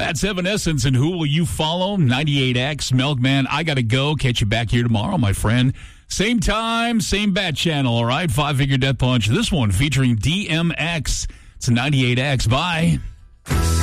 That's Evanescence, and who will you follow? 98X, Milkman, I Gotta Go. Catch you back here tomorrow, my friend. Same time, same bat channel, all right? Five-Finger Death Punch. This one featuring DMX. It's 98X. Bye.